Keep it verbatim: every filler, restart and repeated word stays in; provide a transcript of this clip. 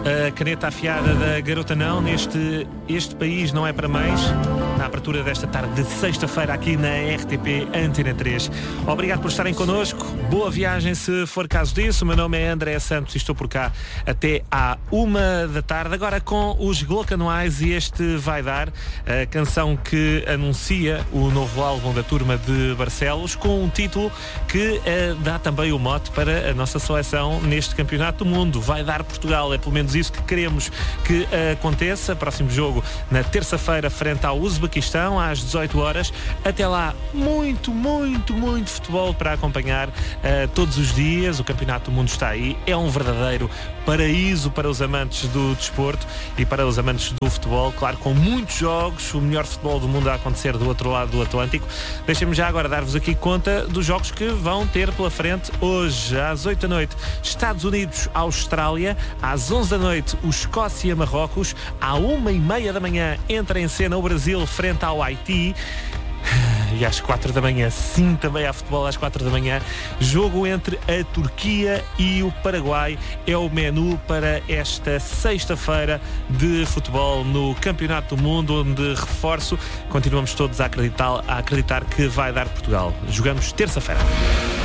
a caneta afiada da garota não, neste Este País Não É Para Mães, na abertura desta tarde de sexta-feira aqui na R T P Antena três. Obrigado por estarem connosco, boa viagem se for caso disso. O meu nome é André Santos e estou por cá até à uma da tarde, agora com os Glocanoais e este Vai Dar, a canção que anuncia o novo álbum da turma de Barcelos, com um título que uh, dá também o mote para a nossa seleção neste Campeonato do Mundo. Vai dar Portugal, é pelo menos isso que queremos que uh, aconteça. Próximo jogo na terça-feira frente ao Uzbequistão às dezoito horas. Até lá, muito, muito, muito futebol para acompanhar uh, todos os dias. O Campeonato do Mundo está aí, é um verdadeiro paraíso para os amantes do desporto e para os amantes do futebol, claro, com muitos jogos, o melhor futebol do mundo a acontecer do outro lado do Atlântico. Deixem-me já agora dar-vos aqui conta dos jogos que vão ter pela frente hoje. Às oito da noite, Estados Unidos, Austrália. Às onze da noite, o Escócia, Marrocos. À uma e meia da manhã, entra em cena o Brasil frente ao Haiti. E às quatro da manhã, sim, também há futebol às quatro da manhã, jogo entre a Turquia e o Paraguai. É o menu para esta sexta-feira de futebol no Campeonato do Mundo, onde, reforço, continuamos todos a acreditar, a acreditar que vai dar Portugal. Jogamos terça-feira.